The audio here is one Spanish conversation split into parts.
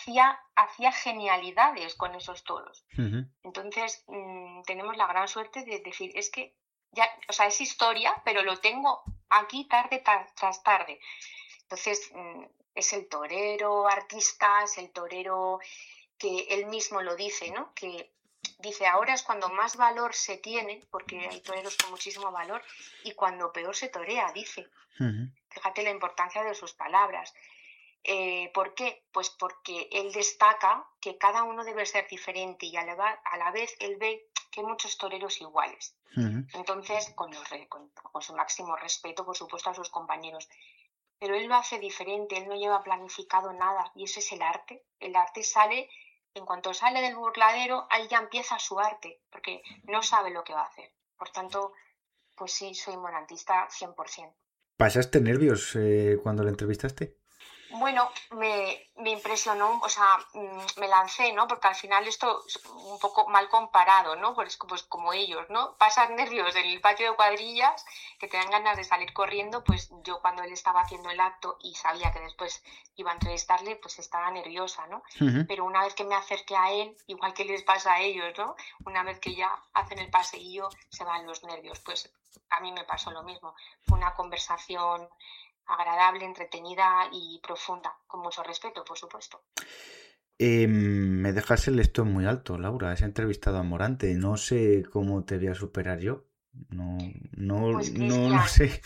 hacía genialidades con esos toros. Ujú. Entonces, tenemos la gran suerte de decir, es que ya, o sea, es historia, pero lo tengo aquí tarde tras tarde. Entonces, es el torero artista, es el torero que él mismo lo dice, ¿no? Que dice, ahora es cuando más valor se tiene, porque hay toreros con muchísimo valor, y cuando peor se torea, dice. Ujú. Fíjate la importancia de sus palabras. ¿Por qué? Pues porque él destaca que cada uno debe ser diferente y a la vez él ve que hay muchos toreros iguales. Ujú. Entonces, con su máximo respeto, por supuesto, a sus compañeros. Pero él lo hace diferente, él no lleva planificado nada y eso es el arte. El arte sale, en cuanto sale del burladero, ahí ya empieza su arte, porque no sabe lo que va a hacer. Por tanto, pues sí, soy morantista 100%. ¿Pasaste nervios cuando le entrevistaste? Bueno, me impresionó, o sea, me lancé, ¿no? Porque al final esto es un poco mal comparado, ¿no? Pues como ellos, ¿no? Pasar nervios en el patio de cuadrillas, que te dan ganas de salir corriendo, pues yo cuando él estaba haciendo el acto y sabía que después iba a entrevistarle, pues estaba nerviosa, ¿no? Ujú. Pero una vez que me acerqué a él, igual que les pasa a ellos, ¿no? Una vez que ya hacen el paseillo, se van los nervios. Pues a mí me pasó lo mismo. Fue una conversación agradable, entretenida y profunda, con mucho respeto, por supuesto. Me dejas el listón muy alto, Laura. Has entrevistado a Morante. No sé cómo te voy a superar yo. No, no, Pues no lo Cristian, sé.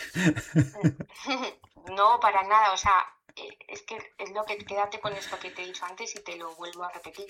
no para nada, o sea, es que es lo que, quédate con esto que te he dicho antes y te lo vuelvo a repetir,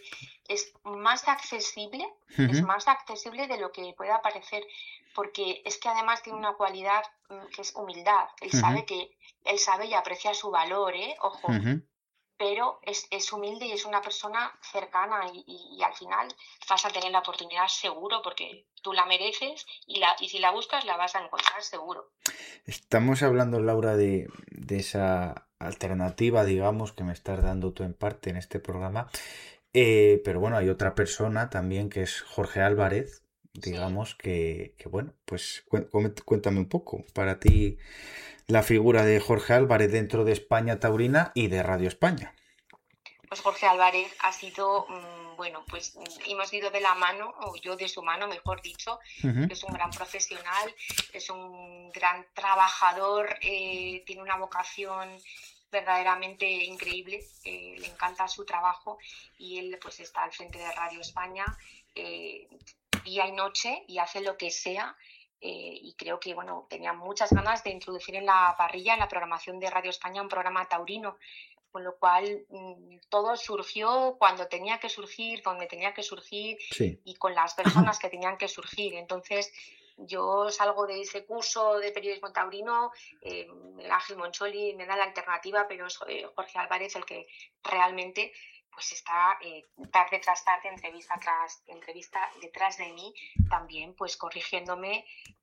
es Ujú. más accesible de lo que pueda parecer, porque es que además tiene una cualidad que es humildad, Ujú. él sabe y aprecia su valor, ojo, Ujú. pero es humilde y es una persona cercana y al final vas a tener la oportunidad seguro porque tú la mereces y si la buscas la vas a encontrar seguro. Estamos hablando, Laura, de esa alternativa, digamos, que me estás dando tú en parte en este programa. Pero bueno, hay otra persona también que es Jorge Álvarez, Sí. digamos, que bueno, pues cuéntame un poco para ti la figura de Jorge Álvarez dentro de España Taurina y de Radio España. Pues Jorge Álvarez ha sido, bueno, pues hemos ido de la mano, o yo de su mano, mejor dicho. Ujú. Es un gran profesional, es un gran trabajador, tiene una vocación verdaderamente increíble, le encanta su trabajo y él pues está al frente de Radio España eh, día y noche y hace lo que sea. Y creo que bueno, tenía muchas ganas de introducir en la parrilla, en la programación de Radio España, un programa taurino, con lo cual todo surgió cuando tenía que surgir, donde tenía que surgir Sí. y con las personas que tenían que surgir. Entonces yo salgo de ese curso de periodismo taurino, el Ángel Moncholi me da la alternativa, pero es Jorge Álvarez el que realmente pues está tarde tras tarde, entrevista tras entrevista detrás de mí, también pues corrigiéndome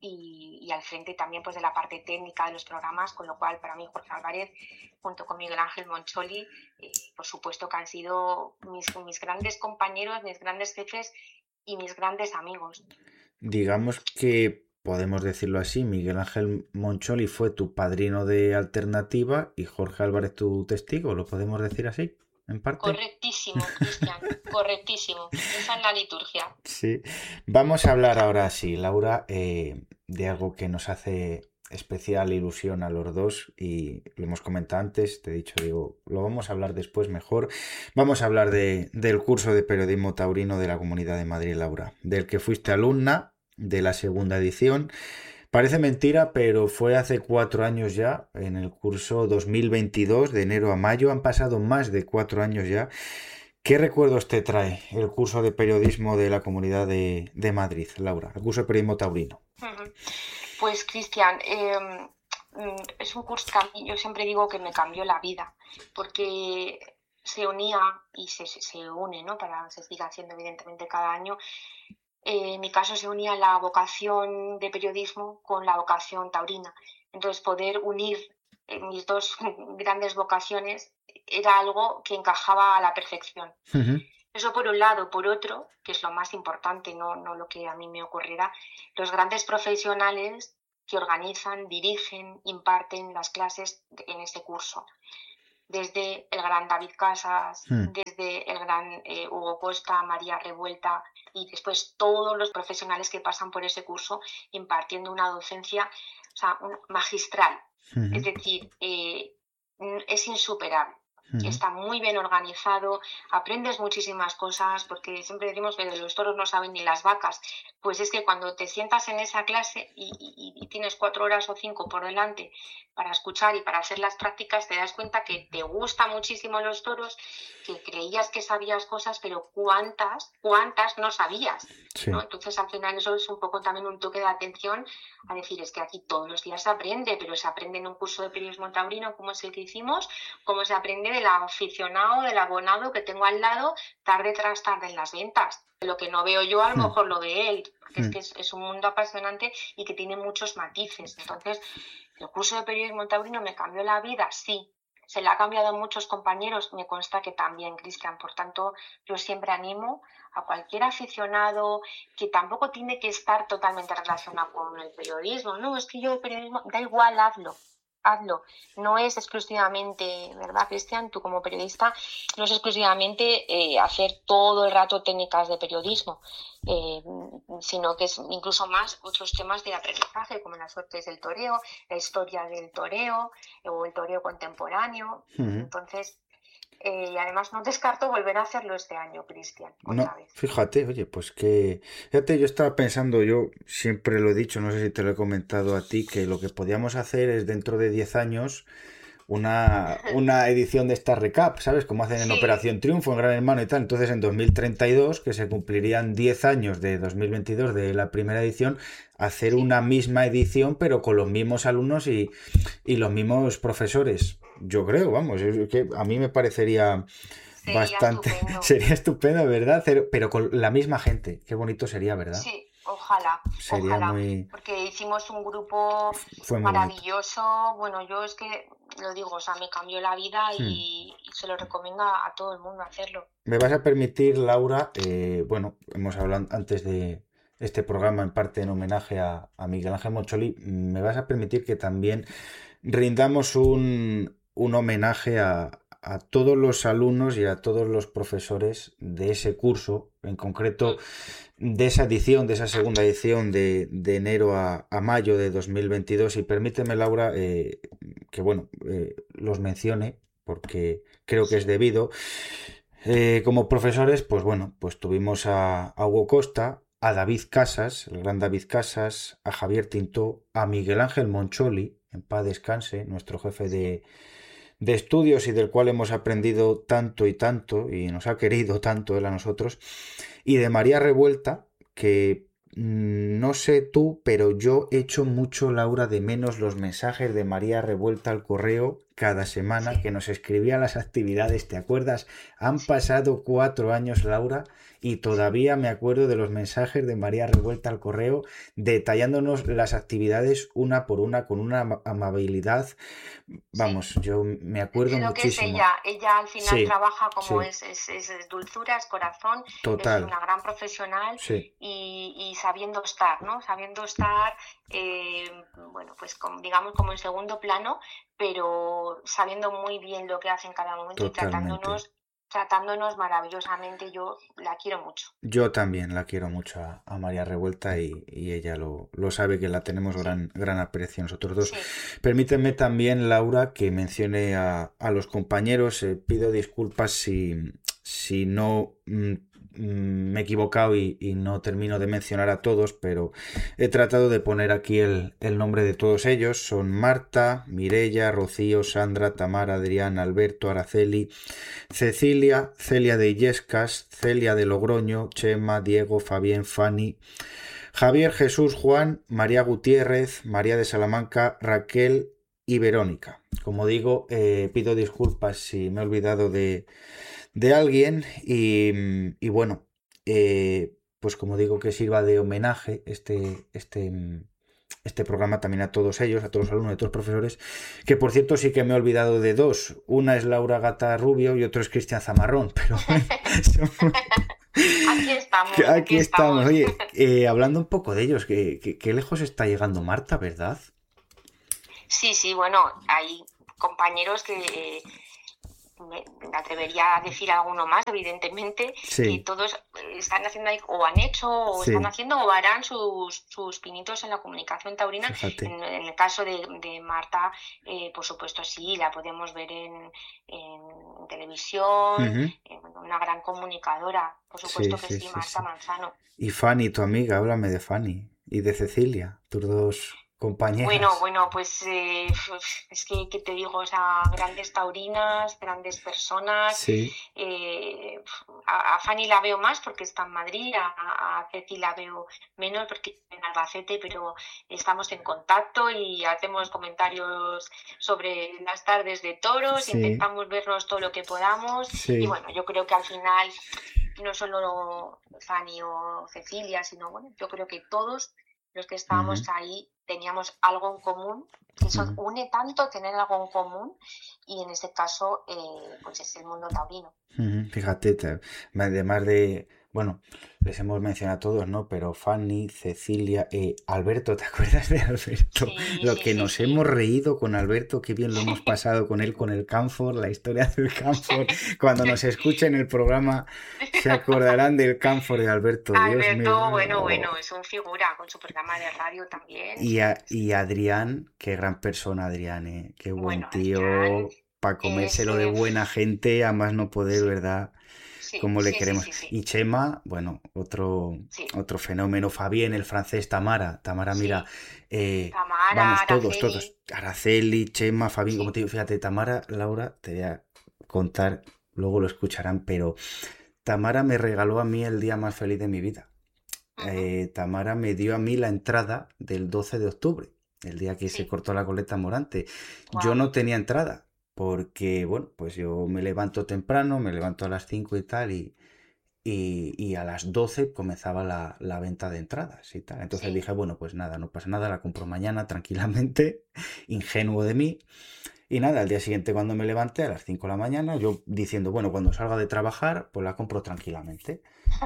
y al frente también pues de la parte técnica de los programas, con lo cual para mí Jorge Álvarez junto con Miguel Ángel Moncholi, por supuesto que han sido mis grandes compañeros, mis grandes jefes y mis grandes amigos. Digamos que podemos decirlo así, Miguel Ángel Moncholi fue tu padrino de alternativa y Jorge Álvarez tu testigo, ¿lo podemos decir así, en parte? Correctísimo, Cristian, correctísimo. Esa es la liturgia. Sí. Vamos a hablar ahora sí, Laura, de algo que nos hace especial ilusión a los dos y lo hemos comentado antes, te he dicho, digo, lo vamos a hablar después mejor. Vamos a hablar del curso de periodismo taurino de la Comunidad de Madrid, Laura, del que fuiste alumna de la segunda edición. Parece mentira, pero fue hace 4 años ya, en el curso 2022, de enero a mayo. Han pasado más de 4 años ya. ¿Qué recuerdos te trae el curso de periodismo de la Comunidad de Madrid, Laura? El curso de periodismo taurino. Pues Cristian, es un curso que a mí, yo siempre digo que me cambió la vida, porque se unía y se une, ¿no? Se sigue haciendo evidentemente cada año. En mi caso se unía la vocación de periodismo con la vocación taurina. Entonces poder unir mis dos grandes vocaciones era algo que encajaba a la perfección. Ujú. Eso por un lado. Por otro, que es lo más importante, no lo que a mí me ocurrirá, los grandes profesionales que organizan, dirigen, imparten las clases en ese curso. desde el gran David Casas, mm, desde el gran Hugo Costa, María Revuelta y después todos los profesionales que pasan por ese curso impartiendo una docencia, o sea, magistral. Es ujú, decir, es insuperable. ujú. Está muy bien organizado, aprendes muchísimas cosas, porque siempre decimos que de los toros no saben ni las vacas. Pues es que cuando te sientas en esa clase y tienes 4 horas o 5 por delante para escuchar y para hacer las prácticas, te das cuenta que te gustan muchísimo los toros, que creías que sabías cosas, pero cuántas no sabías, ¿no? Sí, Entonces al final eso es un poco también un toque de atención a decir, es que aquí todos los días se aprende, pero se aprende en un curso de periodismo taurino como es el que hicimos, como se aprende del aficionado, del abonado que tengo al lado tarde tras tarde en las ventas. Lo que no veo yo a lo mm, mejor lo ve él, porque es mm. que es un mundo apasionante y que tiene muchos matices. Entonces, el curso de periodismo taurino me cambió la vida, sí. Se le ha cambiado a muchos compañeros, me consta que también, Cristian. Por tanto, yo siempre animo a cualquier aficionado que tampoco tiene que estar totalmente relacionado con el periodismo. No, es que yo el periodismo, da igual, hazlo. No es exclusivamente, ¿verdad, Cristian? Tú como periodista, no es exclusivamente hacer todo el rato técnicas de periodismo, eh, sino que es incluso más otros temas de aprendizaje, como las suertes del toreo, la historia del toreo o el toreo contemporáneo. Ujú. Entonces, y además no descarto volver a hacerlo este año, Cristian, otra No, vez. fíjate, oye, pues que, fíjate, yo estaba pensando, yo siempre lo he dicho, no sé si te lo he comentado a ti, que lo que podíamos hacer es dentro de 10 años una edición de esta recap, ¿sabes? Como hacen en Sí, Operación Triunfo, en Gran Hermano y tal. Entonces, en 2032, que se cumplirían 10 años de 2022 de la primera edición, hacer sí, una misma edición, pero con los mismos alumnos y los mismos profesores. Yo creo, vamos, es que a mí me parecería sería bastante, estupendo. sería estupendo, ¿verdad? Pero con la misma gente. Qué bonito sería, ¿verdad? Sí, ojalá, Sería ojalá, muy, porque hicimos un grupo fue muy bonito. maravilloso. Bueno, yo es que lo digo, o sea, me cambió la vida Hmm. y se lo recomiendo a todo el mundo hacerlo. Me vas a permitir, Laura, bueno, hemos hablado antes de este programa en parte en homenaje a Miguel Ángel Mocholi, me vas a permitir que también rindamos un homenaje a todos los alumnos y a todos los profesores de ese curso, en concreto Mm, de esa edición, de esa segunda edición de enero a mayo de 2022. Y permíteme, Laura, que bueno, los mencione porque creo que es sí, debido. Como profesores, pues bueno, pues tuvimos a Hugo Costa, a David Casas, el gran David Casas, a Javier Tintó, a Miguel Ángel Moncholi, en paz descanse, nuestro jefe sí. de estudios y del cual hemos aprendido tanto y tanto y nos ha querido tanto él a nosotros, y de María Revuelta, que no sé tú, pero yo echo mucho, Laura, de menos los mensajes de María Revuelta al correo cada semana Sí, que nos escribía las actividades, ¿te acuerdas? Han sí, pasado 4 años, Laura, y sí. todavía me acuerdo de los mensajes de María Revuelta al correo, detallándonos las actividades una por una con una amabilidad. Sí. Vamos, yo me acuerdo Es lo que es muchísimo. ella. Ella al final Sí, trabaja como sí, es dulzura, es corazón, es total, una gran profesional sí, y sabiendo estar, ¿no? Sabiendo estar, bueno, pues digamos como en segundo plano, pero sabiendo muy bien lo que hace en cada momento y totalmente. tratándonos maravillosamente. Yo la quiero mucho. Yo también la quiero mucho a María Revuelta y ella lo sabe que la tenemos Sí, gran aprecio nosotros dos. sí. Permíteme también, Laura, que mencione a los compañeros. Pido disculpas si no me he equivocado y no termino de mencionar a todos, pero he tratado de poner aquí el nombre de todos ellos. Son Marta, Mirella, Rocío, Sandra, Tamara, Adrián, Alberto, Araceli, Cecilia, Celia de Illescas, Celia de Logroño, Chema, Diego, Fabián, Fanny, Javier, Jesús, Juan, María Gutiérrez, María de Salamanca, Raquel y Verónica. Como digo, pido disculpas si me he olvidado de alguien y bueno, pues como digo que sirva de homenaje este programa también a todos ellos, a todos los alumnos, a todos los profesores, que por cierto sí que me he olvidado de dos. Una es Laura Gata Rubio y otro es Cristian Zamarrón, pero Aquí aquí estamos. estamos. Oye, hablando un poco de ellos, que lejos está llegando Marta, ¿verdad? Sí, sí, bueno, hay compañeros que me atrevería a decir alguno más, evidentemente, que Sí, todos están haciendo ahí, o han hecho, o están sí, haciendo, o harán sus pinitos en la comunicación taurina. fíjate. En el caso de Marta, por supuesto sí, la podemos ver en televisión, Ujú. una gran comunicadora, por Sí, supuesto que sí, sí, sí, Marta sí. Manzano. Y Fanny, tu amiga, háblame de Fanny. Y de Cecilia, tus dos Bueno, compañeras. bueno, pues es que, ¿qué te digo? O sea, grandes taurinas, grandes personas. Sí. A Fanny la veo más porque está en Madrid, a Ceci la veo menos porque está en Albacete, pero estamos en contacto y hacemos comentarios sobre las tardes de toros, Sí, intentamos vernos todo lo que podamos y sí. bueno, yo creo que al final no solo Fanny o Cecilia, sino bueno, yo creo que todos los que estábamos Ujú, ahí teníamos algo en común, que eso ujú, une tanto tener algo en común y en este caso pues es el mundo taurino. ujú. Fíjate, además de, bueno, les hemos mencionado a todos, ¿no? Pero Fanny, Cecilia, Alberto, ¿te acuerdas de Alberto? Sí, Lo sí, que sí, nos sí. hemos reído con Alberto, qué bien lo hemos pasado con él, con el Camfor, la historia del Camfor. Cuando nos escuchen el programa, se acordarán del Camfor de Alberto, Dios Alberto, mío. bueno, bueno, es un figura con su programa de radio también. Y Adrián, qué gran persona Adrián, qué buen Bueno, Adrián tío, para es... comérselo de buena gente, a más no poder, sí, ¿verdad? sí, Como le sí, sí, queremos. sí, sí, Y Chema, bueno, sí, otro fenómeno. Fabián, el francés, Tamara. Tamara, mira, sí. Tamara, vamos, todos. Araceli, Araceli, Chema, Fabián, como sí. te digo, fíjate, Tamara, Laura, te voy a contar, luego lo escucharán, pero Tamara me regaló a mí el día más feliz de mi vida. Ujú, Tamara me dio a mí la entrada del 12 de octubre, el día que se sí, cortó la coleta Morante. Yo wow. no tenía entrada, porque, bueno, pues yo me levanto temprano, me levanto a las 5 y tal, y a las 12 comenzaba la venta de entradas y tal. Entonces Sí. dije, bueno, pues nada, no pasa nada, la compro mañana tranquilamente, ingenuo de mí. Y nada, al día siguiente cuando me levanté a las 5 de la mañana, yo diciendo, bueno, cuando salga de trabajar, pues la compro tranquilamente.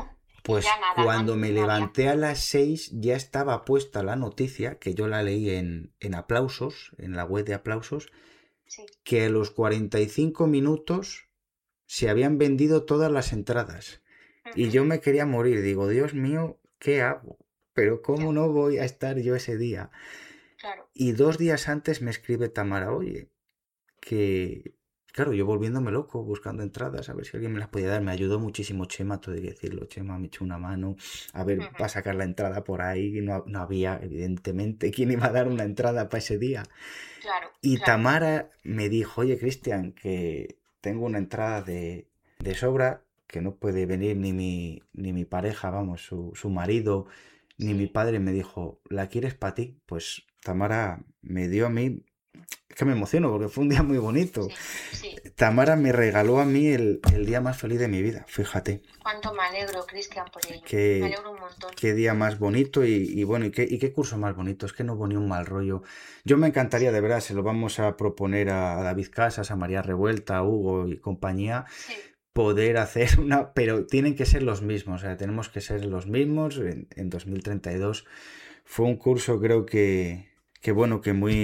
Y ya Pues nada, no, cuando me no había. levanté a las 6 ya estaba puesta la noticia, que yo la leí en aplausos, en la web de aplausos, Sí. que a los 45 minutos se habían vendido todas las entradas. Y yo me quería morir, digo, Dios mío, ¿qué hago? Pero ¿cómo Ya, no voy a estar yo ese día? claro. Y 2 días antes me escribe Tamara, oye, que, claro, yo volviéndome loco, buscando entradas, a ver si alguien me las podía dar. Me ayudó muchísimo Chema, todo hay que decirlo. Chema me echó una mano a ver, Ujú, para sacar la entrada por ahí. No, no había, evidentemente, quién iba a dar una entrada para ese día. claro, Y claro. Tamara me dijo, oye, Cristian, que tengo una entrada de sobra, que no puede venir ni mi pareja, vamos, su marido, ni mi Sí, padre. Me dijo, ¿la quieres para ti? Pues Tamara me dio a mí, es que me emociono porque fue un día muy bonito. sí, sí. Tamara me regaló a mí el día más feliz de mi vida, fíjate. Cuánto me alegro, Cristian, por ello. Me Qué, alegro un montón. qué día más bonito y bueno, y qué curso más bonito. Es que no hubo ni un mal rollo. Yo me encantaría, Sí, de verdad, se lo vamos a proponer a David Casas, a María Revuelta, a Hugo y compañía, sí, poder hacer una, pero tienen que ser los mismos, o sea, tenemos que ser los mismos en 2032. Fue un curso, creo que bueno,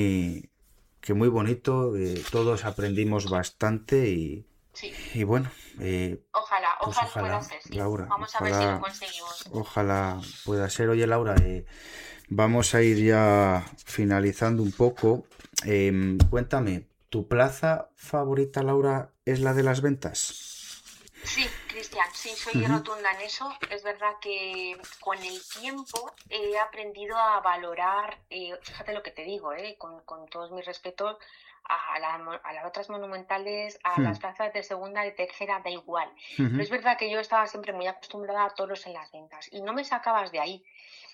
que muy bonito, todos aprendimos bastante sí. y bueno, Ojalá, pues ojalá pueda ojalá, ser, sí. Laura, Vamos a ver si lo conseguimos. ojalá pueda ser. Oye, Laura, vamos a ir ya finalizando un poco. Cuéntame, ¿tu plaza favorita, Laura, es la de las ventas? Sí, Cristian, sí, soy Ujú, rotunda en eso. Es verdad que con el tiempo he aprendido a valorar, fíjate lo que te digo, con todos mis respetos a las otras monumentales, a las ujú, plazas de segunda y tercera, da igual. Pero ujú, es verdad que yo estaba siempre muy acostumbrada a toros en las ventas y no me sacabas de ahí.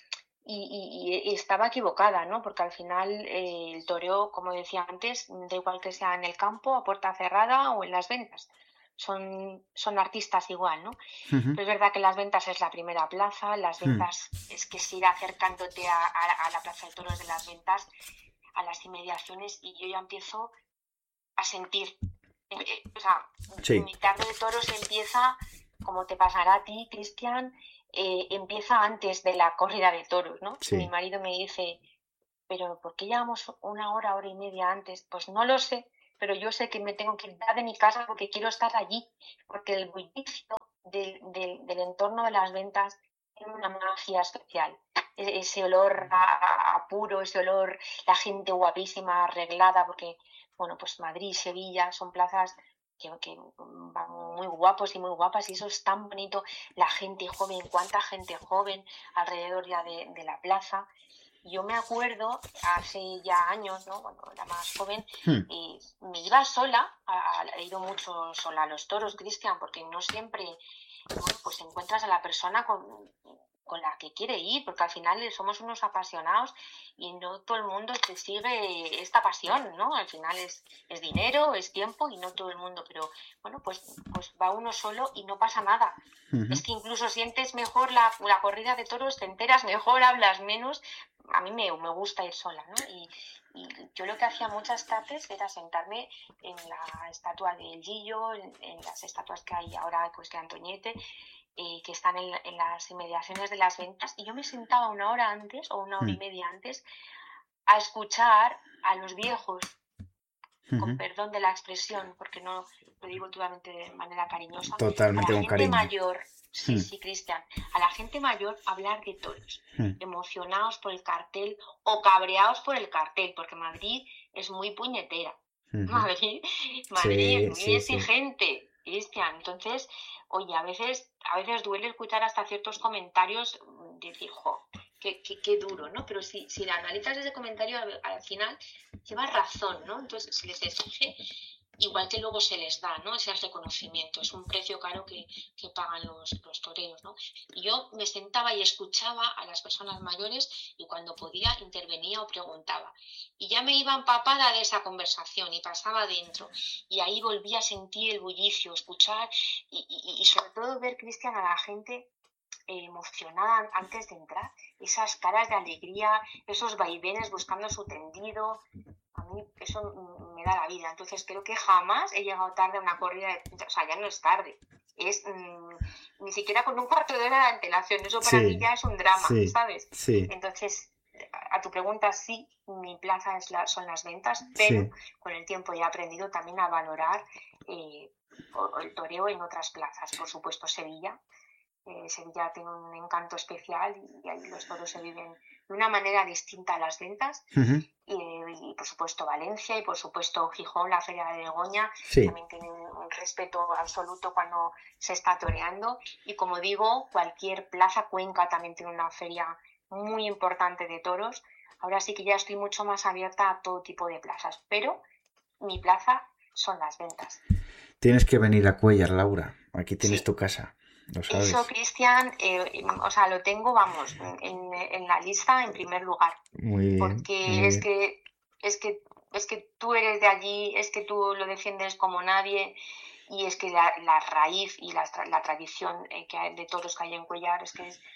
Y estaba equivocada, ¿no? Porque al final el toreo, como decía antes, da igual que sea en el campo, a puerta cerrada o en las ventas. Son artistas igual, ¿no? ujú, Pero es verdad que las ventas es la primera plaza, las ujú. ventas es que es ir acercándote a la plaza de toros de las ventas, a las inmediaciones, y yo ya empiezo a sentir, o sea, Sí, mi tarde de toros empieza, como te pasará a ti, Cristian, empieza antes de la corrida de toros, ¿no? Mi sí. marido me dice, pero ¿por qué llegamos una hora, hora y media antes? Pues no lo sé, pero yo sé que me tengo que ir de mi casa porque quiero estar allí, porque el bullicio del entorno de las ventas tiene una magia especial. Ese olor a puro, ese olor, la gente guapísima, arreglada, porque, bueno, pues Madrid, Sevilla son plazas que van muy guapos y muy guapas, y eso es tan bonito, la gente joven, cuánta gente joven alrededor ya de la plaza. Yo me acuerdo hace ya años, ¿no? Cuando era más joven, Hmm. me iba sola, he ido mucho sola a los toros, Cristian, porque no siempre, bueno, pues encuentras a la persona con la que quiere ir, porque al final somos unos apasionados y no todo el mundo te sigue esta pasión, ¿no? Al final es dinero, es tiempo y no todo el mundo, pero bueno, pues va uno solo y no pasa nada. Es que incluso sientes mejor la corrida de toros, te enteras mejor, hablas menos. A mí me gusta ir sola, ¿no? Y yo lo que hacía muchas tardes era sentarme en la estatua del Gillo, en las estatuas que hay ahora pues, de Antoñete, que están en las inmediaciones de las ventas, y yo me sentaba una hora antes o una hora y media antes a escuchar a los viejos, con perdón de la expresión, porque no lo digo totalmente de manera cariñosa, a Totalmente la con gente cariño. mayor, sí, Cristian, a la gente mayor hablar de toros, emocionados por el cartel o cabreados por el cartel, porque Madrid es muy puñetera. Madrid es Sí, muy sí, sí. exigente, Cristian. Entonces, oye, a veces duele escuchar hasta ciertos comentarios, decir, jo, qué duro, ¿no? Pero si analizas ese comentario, al final llevas razón, ¿no? Entonces se les exige igual que luego se les da, ¿no? Ese reconocimiento, es un precio caro que pagan los toreros, ¿no? Y yo me sentaba y escuchaba a las personas mayores y cuando podía intervenía o preguntaba. Y ya me iba empapada de esa conversación y pasaba dentro. Y ahí volvía a sentir el bullicio, escuchar y sobre todo ver, Cristian, a la gente emocionada antes de entrar, esas caras de alegría, esos vaivenes buscando su tendido. A mí eso me da la vida. Entonces creo que jamás he llegado tarde a una corrida o sea, ya no es tarde, es ni siquiera con un cuarto de hora de antelación. Eso para mí Sí, ya es un drama, sí, ¿sabes? sí, Entonces, a tu pregunta, sí, mi plaza son las ventas, pero sí. con el tiempo ya he aprendido también a valorar el toreo en otras plazas. Por supuesto, Sevilla. Sevilla tiene un encanto especial y ahí los toros se viven de una manera distinta a las ventas. Y por supuesto Valencia y por supuesto Gijón, la Feria de Begoña, Sí. también tienen un respeto absoluto cuando se está toreando. Y como digo, cualquier plaza, Cuenca también tiene una feria muy importante de toros. Ahora sí que ya estoy mucho más abierta a todo tipo de plazas, pero mi plaza son las ventas. Tienes que venir a Cuellar, Laura. Aquí tienes Sí. tu casa, lo Eso, sabes. Cristian, o sea, lo tengo, vamos, en la lista en primer lugar, Muy bien, muy porque bien. es que tú eres de allí, es que tú lo defiendes como nadie, y es que la raíz y la tradición que hay de toros que hay en Cuellar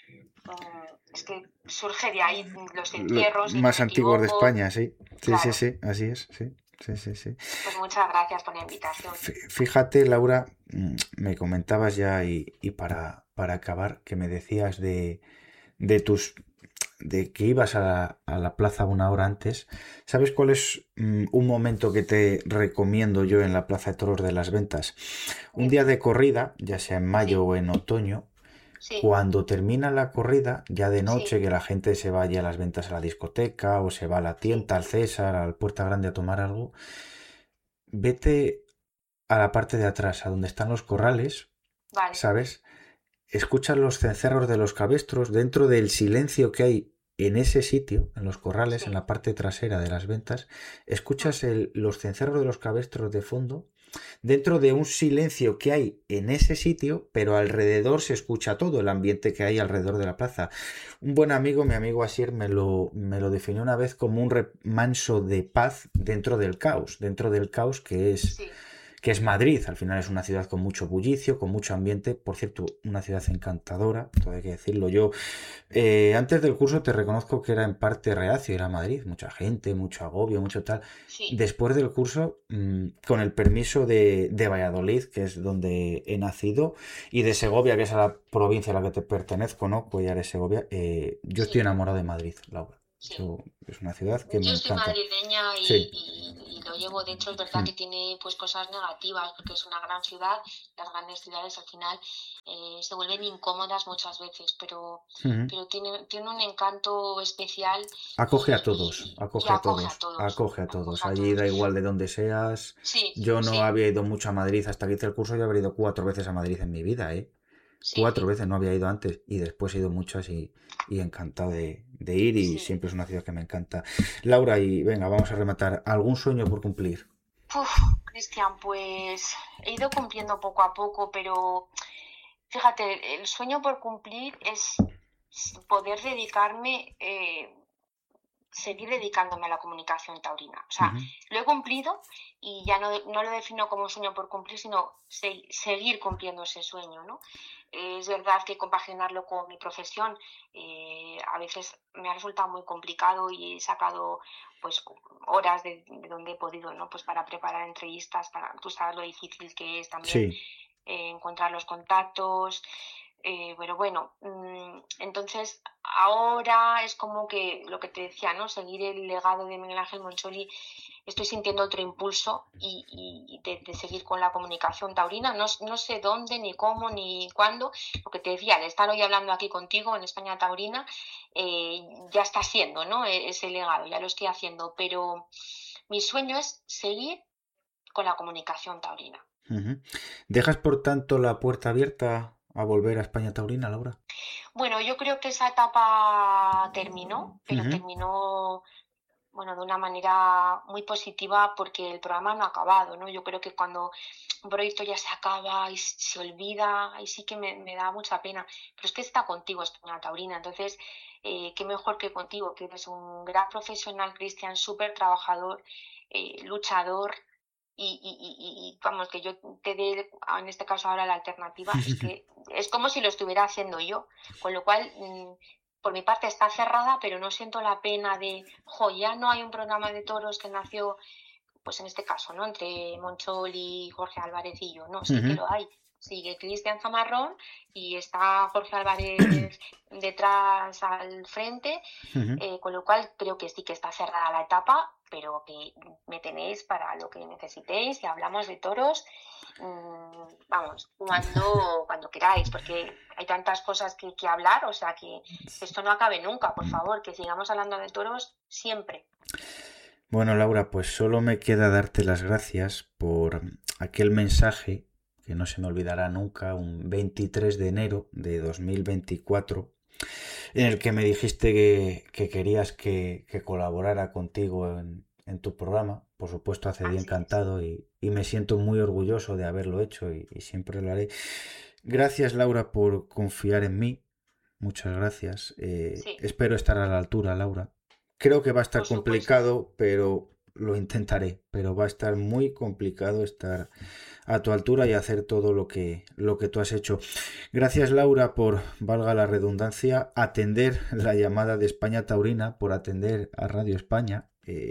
es que surge de ahí los Los encierros, si no más me antiguos de equivoco. España, sí. Sí, sí, Claro, sí, así es, sí. Sí, sí, sí. pues muchas gracias por la invitación. Fíjate, Laura, me comentabas ya y para acabar, que me decías de tus de que ibas a la plaza una hora antes. ¿Sabes cuál es un momento que te recomiendo yo en la Plaza de Toros de las Ventas? Un día Dime. de corrida, ya sea en mayo Sí, o en otoño, sí, cuando termina la corrida, ya de sí, noche, que la gente se vaya a las ventas a la discoteca o se va a la sí, tienda, al César, al Puerta Grande a tomar algo, vete a la parte de atrás, a donde están los corrales, vale, ¿sabes? Escuchas los cencerros de los cabestros dentro del silencio que hay en ese sitio, en los corrales, en sí. la parte trasera de las ventas. Escuchas los cencerros de los cabestros de fondo dentro de un silencio que hay en ese sitio, pero alrededor se escucha todo el ambiente que hay alrededor de la plaza. Un buen amigo, mi amigo Asier, me lo definió una vez como un remanso de paz dentro del caos Sí, que es Madrid. Al final es una ciudad con mucho bullicio, con mucho ambiente. Por cierto, una ciudad encantadora, todo hay que decirlo. Yo, antes del curso, te reconozco que era en parte reacio ir a Madrid. Mucha gente, mucho agobio, mucho tal. sí, Después del curso, con el permiso de Valladolid, que es donde he nacido, y de sí, Segovia, que es a la provincia a la que te pertenezco, ¿no? Cuellar es Segovia. Yo estoy sí. enamorado de Madrid, Laura. sí. Es una ciudad que me Yo soy encanta. madrileña Sí. y lo llevo dentro. Es verdad Mm, que tiene pues cosas negativas porque es una gran ciudad. Las grandes ciudades al final se vuelven incómodas muchas veces, ujú. pero tiene un encanto especial Acoge a todos, y acoge a acoge todos, a todos, acoge a todos. acoge a Allí todos. da igual de dónde seas. Sí, Yo no sí, había ido mucho a Madrid hasta que hice el curso, yo habría ido 4 veces a Madrid en mi vida, ¿eh? Cuatro sí, veces, no había ido antes y después he ido muchas y encantado de ir y sí. siempre es una ciudad que me encanta. Laura, y venga, vamos a rematar. ¿Algún sueño por cumplir? Uf, Cristian, pues he ido cumpliendo poco a poco, pero fíjate, el sueño por cumplir es poder dedicarme, seguir dedicándome a la comunicación taurina. O sea, Ujú, lo he cumplido y ya no lo defino como un sueño por cumplir, sino seguir cumpliendo ese sueño, ¿no? Es verdad que compaginarlo con mi profesión a veces me ha resultado muy complicado y he sacado pues horas de donde he podido, ¿no? Pues para preparar entrevistas, para tú sabes lo difícil que es también sí. encontrar los contactos. Pero bueno, entonces ahora es como que lo que te decía, ¿no? Seguir el legado de Miguel Ángel Moncholi, estoy sintiendo otro impulso y de seguir con la comunicación taurina. No sé dónde, ni cómo, ni cuándo. Lo que te decía, de estar hoy hablando aquí contigo en España Taurina, ya está siendo, ¿no? Ese legado, ya lo estoy haciendo. Pero mi sueño es seguir con la comunicación taurina. Ujú. ¿Dejas por tanto la puerta abierta a volver a España Taurina, Laura? Bueno, yo creo que esa etapa terminó, pero Ujú, terminó bueno, de una manera muy positiva porque el programa no ha acabado, ¿no? Yo creo que cuando un proyecto ya se acaba y se olvida, ahí sí que me da mucha pena. Pero es que está contigo España Taurina, entonces, qué mejor que contigo, que eres un gran profesional, Cristian, súper trabajador, luchador, vamos, que yo te dé, en este caso ahora la alternativa, es que es como si lo estuviera haciendo yo, con lo cual por mi parte está cerrada, pero no siento la pena de, jo, ya no hay un programa de toros que nació, pues en este caso, ¿no? Entre Monchol y Jorge Álvarez y yo, no, sí que ujú. lo hay. Sigue Cristian Zamarrón y está Jorge Álvarez detrás al frente, Ujú. con lo cual creo que sí que está cerrada la etapa, pero que me tenéis para lo que necesitéis y hablamos de toros, vamos, cuando queráis, porque hay tantas cosas que hablar, o sea que esto no acabe nunca, por favor, que sigamos hablando de toros siempre. Bueno, Laura, pues solo me queda darte las gracias por aquel mensaje que no se me olvidará nunca, un 23 de enero de 2024, en el que me dijiste que querías que colaborara contigo en tu programa. Por supuesto, accedí Así es. encantado y me siento muy orgulloso de haberlo hecho y siempre lo haré. Gracias, Laura, por confiar en mí. Muchas gracias. Sí, Espero estar a la altura, Laura. Creo que va a estar por supuesto. complicado, pero lo intentaré. Pero va a estar muy complicado estar a tu altura y hacer todo lo que tú has hecho. Gracias, Laura, por, valga la redundancia, atender la llamada de España Taurina, por atender a Radio España.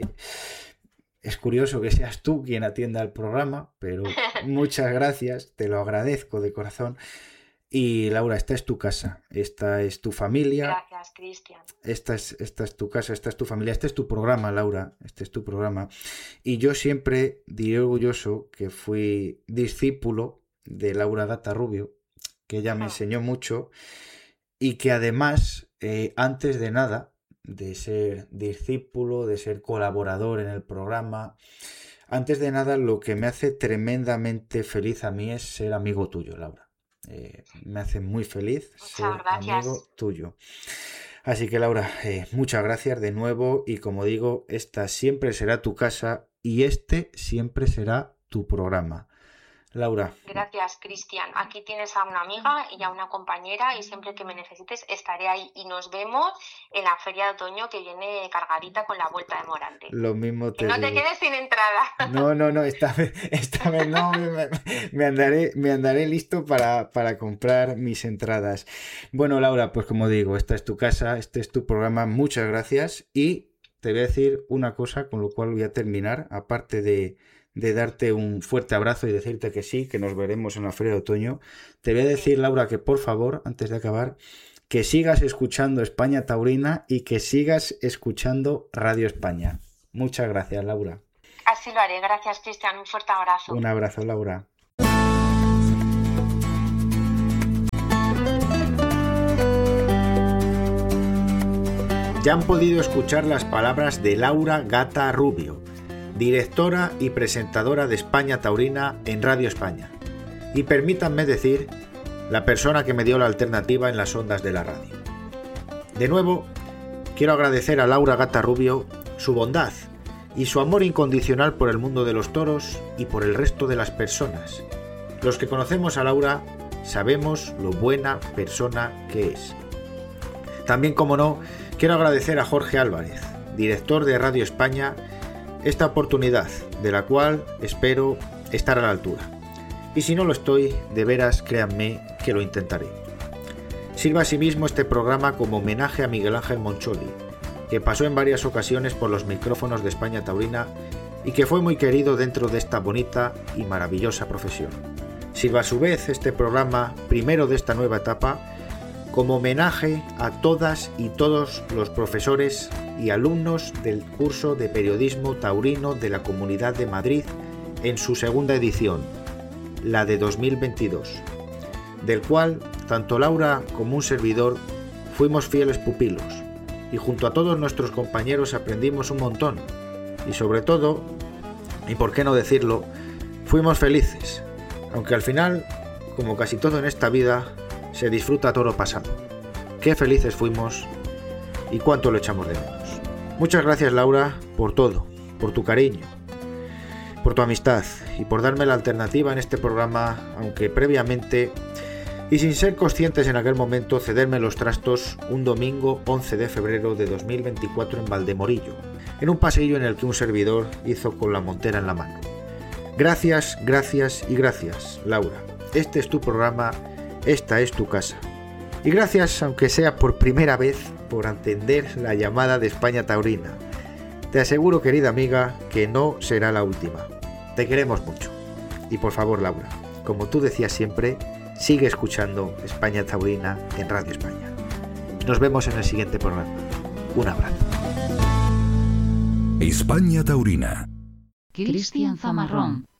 Es curioso que seas tú quien atienda el programa, pero muchas gracias, te lo agradezco de corazón. Y Laura, esta es tu casa, esta es tu familia, Gracias, Cristian. esta es tu casa, esta es tu familia, este es tu programa, Laura, este es tu programa. Y yo siempre diré orgulloso que fui discípulo de Laura Gata Rubio, que ella me enseñó mucho y que además, antes de nada, de ser discípulo, de ser colaborador en el programa, antes de nada, lo que me hace tremendamente feliz a mí es ser amigo tuyo, Laura. Me hace muy feliz Muchas ser amigo gracias. tuyo. Así que, Laura, muchas gracias de nuevo y como digo, esta siempre será tu casa y este siempre será tu programa. Laura, Gracias, Cristian. Aquí tienes a una amiga y a una compañera y siempre que me necesites estaré ahí y nos vemos en la feria de otoño que viene cargadita con la vuelta de Morante. lo mismo Que te no te digo. quedes sin entrada. No, no, no, esta vez no, me andaré listo para comprar mis entradas. Bueno, Laura, pues como digo, esta es tu casa, este es tu programa, muchas gracias y te voy a decir una cosa con lo cual voy a terminar, aparte de darte un fuerte abrazo y decirte que sí, que nos veremos en la feria de otoño, te voy a decir, Sí, Laura, que por favor, antes de acabar, que sigas escuchando España Taurina y que sigas escuchando Radio España. Muchas gracias, Laura. Así lo haré. Gracias, Cristian. Un fuerte abrazo. Un abrazo, Laura. Ya han podido escuchar las palabras de Laura Gata Rubio, directora y presentadora de España Taurina en Radio España. Y permítanme decir, la persona que me dio la alternativa en las ondas de la radio. De nuevo, quiero agradecer a Laura Gata Rubio su bondad y su amor incondicional por el mundo de los toros y por el resto de las personas. Los que conocemos a Laura sabemos lo buena persona que es. También, como no, quiero agradecer a Jorge Álvarez, director de Radio España, esta oportunidad, de la cual espero estar a la altura. Y si no lo estoy, de veras, créanme que lo intentaré. Sirva asimismo este programa como homenaje a Miguel Ángel Moncholi, que pasó en varias ocasiones por los micrófonos de España Taurina y que fue muy querido dentro de esta bonita y maravillosa profesión. Sirva a su vez este programa, primero de esta nueva etapa, como homenaje a todas y todos los profesores y alumnos del curso de Periodismo Taurino de la Comunidad de Madrid en su segunda edición, la de 2022, del cual tanto Laura como un servidor fuimos fieles pupilos y junto a todos nuestros compañeros aprendimos un montón y sobre todo, y por qué no decirlo, fuimos felices, aunque al final, como casi todo en esta vida, se disfruta toro pasado. Qué felices fuimos y cuánto lo echamos de menos. Muchas gracias, Laura, por todo, por tu cariño, por tu amistad y por darme la alternativa en este programa, aunque previamente y sin ser conscientes en aquel momento cederme los trastos un domingo 11 de febrero de 2024 en Valdemorillo, en un pasillo en el que un servidor hizo con la montera en la mano. Gracias, gracias y gracias, Laura. Este es tu programa, esta es tu casa. Y gracias, aunque sea por primera vez, por atender la llamada de España Taurina. Te aseguro, querida amiga, que no será la última. Te queremos mucho. Y por favor, Laura, como tú decías siempre, sigue escuchando España Taurina en Radio España. Nos vemos en el siguiente programa. Un abrazo. España Taurina. Cristian Zamarrón.